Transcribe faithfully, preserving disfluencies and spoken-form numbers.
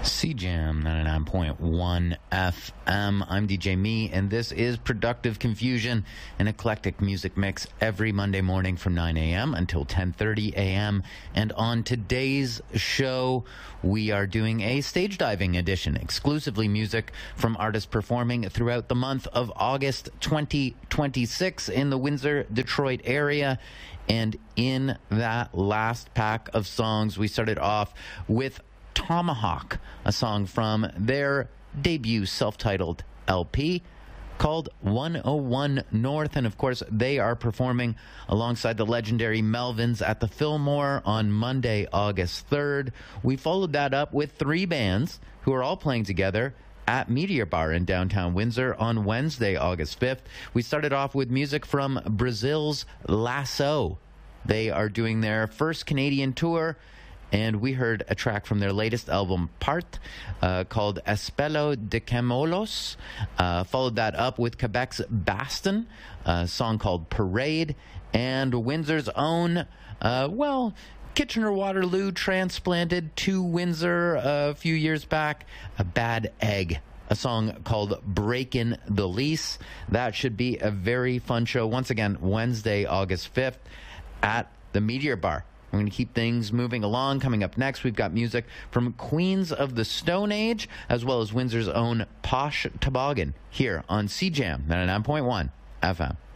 C Jam ninety-nine point one F M. I'm D J Me, and this is Productive Confusion, an eclectic music mix every Monday morning from nine a.m. until ten thirty a.m. And on today's show, we are doing a stage diving edition, exclusively music from artists performing throughout the month of August twenty twenty-six in the Windsor, Detroit area. And in that last pack of songs, we started off with Tomahawk, a song from their debut self-titled L P called one oh one North. And of course, they are performing alongside the legendary Melvins at the Fillmore on Monday, August third. We followed that up with three bands who are all playing together at Meteor Bar in downtown Windsor on Wednesday, August fifth. We started off with music from Brazil's Lasso. They are doing their first Canadian tour, and we heard a track from their latest album, Part, uh, called Espelho de Camolos. Uh, followed that up with Quebec's Baston, a song called Parade, and Windsor's own, uh, well, Kitchener-Waterloo transplanted to Windsor a few years back, a Bad Egg, a song called Breakin' the Lease. That should be a very fun show. Once again, Wednesday, August fifth at the Meteor Bar. We're going to keep things moving along. Coming up next, we've got music from Queens of the Stone Age, as well as Windsor's own Posh Toboggan, here on C Jam ninety-nine point one F M.